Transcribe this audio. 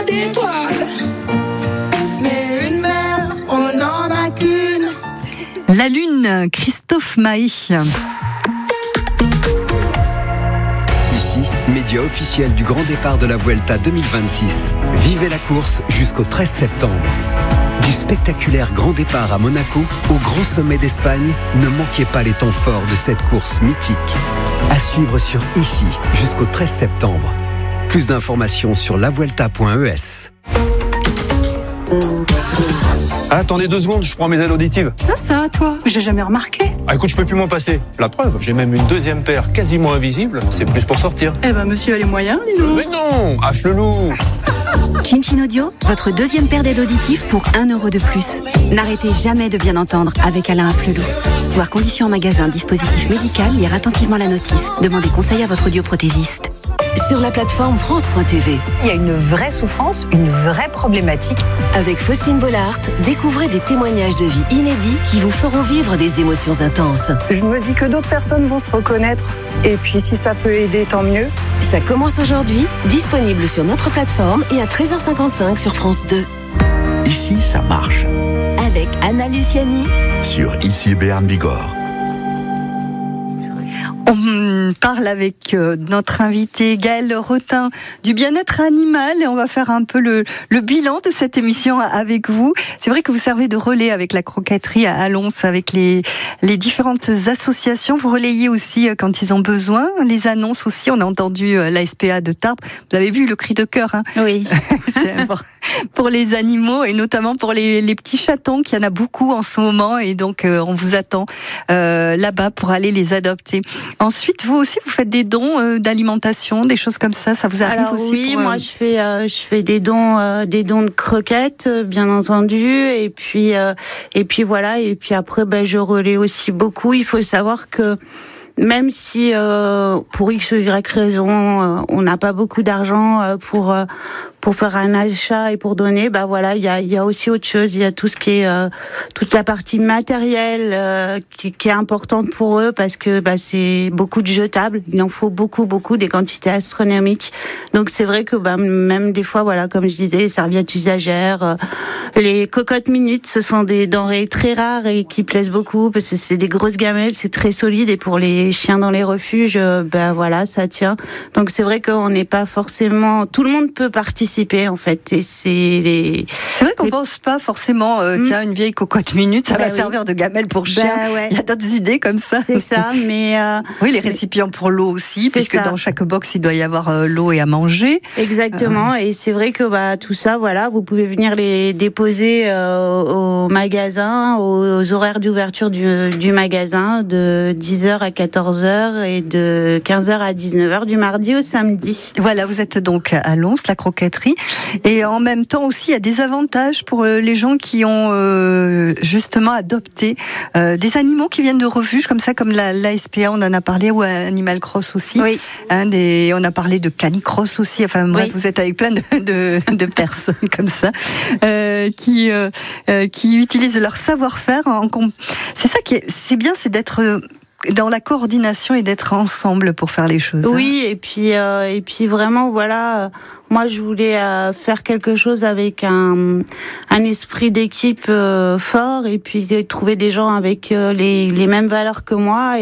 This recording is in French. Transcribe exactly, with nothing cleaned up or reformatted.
d'étoiles. Mais une mère, on n'en a qu'une. La Lune, Christophe Maé. Ici, média officiel du grand départ de la Vuelta deux mille vingt-six. Vivez la course jusqu'au treize septembre. Du spectaculaire grand départ à Monaco au grand sommet d'Espagne, ne manquez pas les temps forts de cette course mythique. À suivre sur Ici jusqu'au treize septembre. Plus d'informations sur la vuelta point e s. Ah, attendez deux secondes, je prends mes ailes auditives. Ça, ça, toi, j'ai jamais remarqué. Ah, écoute, je peux plus m'en passer. La preuve, j'ai même une deuxième paire quasiment invisible. C'est plus pour sortir. Eh ben, monsieur a les moyens, dis donc. Mais non, affle-loup. Chin Chin Audio, votre deuxième paire d'aides auditives pour un euro de plus. N'arrêtez jamais de bien entendre avec Alain Afflelou. Voir conditions en magasin, dispositif médical, lire attentivement la notice. Demandez conseil à votre audioprothésiste. Sur la plateforme France point T V. Il y a une vraie souffrance, une vraie problématique. Avec Faustine Bollard, découvrez des témoignages de vie inédits qui vous feront vivre des émotions intenses. Je me dis que d'autres personnes vont se reconnaître. Et puis si ça peut aider, tant mieux. Ça commence aujourd'hui, disponible sur notre plateforme et à treize heures cinquante-cinq sur France deux. Ici, ça marche. Avec Anna Luciani. Sur Ici Béarn Bigorre. On parle avec notre invité Gaëlle Rotin du bien-être animal et on va faire un peu le, le bilan de cette émission avec vous. C'est vrai que vous servez de relais avec la croquetterie à Lons, avec les, les différentes associations. Vous relayez aussi quand ils ont besoin. Les annonces aussi, on a entendu la S P A de Tarbes. Vous avez vu le cri de cœur, hein? Oui. C'est pour, pour les animaux et notamment pour les, les petits chatons, qu'il y en a beaucoup en ce moment et donc euh, on vous attend euh, là-bas pour aller les adopter. Ensuite, vous aussi, vous faites des dons euh, d'alimentation, des choses comme ça. Ça vous arrive Alors, aussi? Oui, pour, euh... moi je fais euh, je fais des dons euh, des dons de croquettes, bien entendu, et puis euh, et puis voilà, et puis après ben je relaie aussi beaucoup. Il faut savoir que même si euh, pour X ou Y raison, euh, on n'a pas beaucoup d'argent euh, pour euh, pour faire un achat et pour donner, bah voilà, il y a il y a aussi autre chose, il y a tout ce qui est euh, toute la partie matérielle euh, qui, qui est importante pour eux parce que bah c'est beaucoup de jetables, il en faut beaucoup beaucoup, des quantités astronomiques. Donc c'est vrai que bah même des fois voilà, comme je disais, les serviettes usagères, euh, les cocottes minutes, ce sont des denrées très rares et qui plaisent beaucoup parce que c'est des grosses gamelles, c'est très solide et pour les chiens dans les refuges, euh, ben voilà, ça tient. Donc c'est vrai qu'on n'est pas forcément, tout le monde peut participer en fait. Et c'est les. C'est vrai qu'on les... pense pas forcément. Euh, mmh. Tiens, une vieille cocotte minute, ça bah va oui. servir de gamelle pour chien. Bah ouais. Il y a d'autres idées comme ça. C'est ça, mais. Euh... Oui, les récipients pour l'eau aussi, puisque ça. Dans chaque box il doit y avoir euh, l'eau et à manger. Exactement. Euh... Et c'est vrai que bah tout ça, voilà, vous pouvez venir les déposer euh, au magasin, aux, aux horaires d'ouverture du, du magasin, de dix heures à quatorze heures et de quinze heures à dix-neuf heures du mardi au samedi. Voilà, vous êtes donc à Lons, la croquetterie. Et en même temps aussi, il y a des avantages pour les gens qui ont euh, justement adopté euh, des animaux qui viennent de refuges, comme ça, comme la, la S P A, on en a parlé, ou Animal Cross aussi. Oui. Hein, des, on a parlé de Canicross aussi. Enfin bref, oui. Vous êtes avec plein de, de, de personnes comme ça euh, qui, euh, qui utilisent leur savoir-faire. En, c'est ça qui est, c'est bien, c'est d'être dans la coordination et d'être ensemble pour faire les choses. Oui, hein. et puis euh, et puis vraiment voilà, euh, moi je voulais euh, faire quelque chose avec un un esprit d'équipe euh, fort et puis trouver des gens avec euh, les les mêmes valeurs que moi.